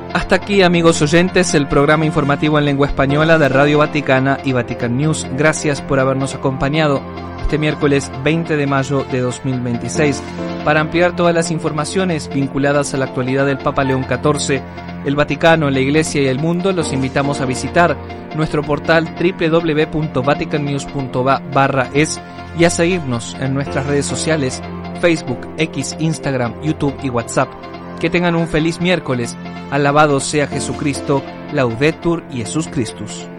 Hasta aquí, amigos oyentes, el programa informativo en lengua española de Radio Vaticana y Vatican News. Gracias por habernos acompañado este miércoles 20 de mayo de 2026. Para ampliar todas las informaciones vinculadas a la actualidad del Papa León XIV, el Vaticano, la Iglesia y el mundo, los invitamos a visitar nuestro portal www.vaticannews.va/es y a seguirnos en nuestras redes sociales, Facebook, X, Instagram, YouTube y WhatsApp. Que tengan un feliz miércoles. Alabado sea Jesucristo. Laudetur Jesus Christus.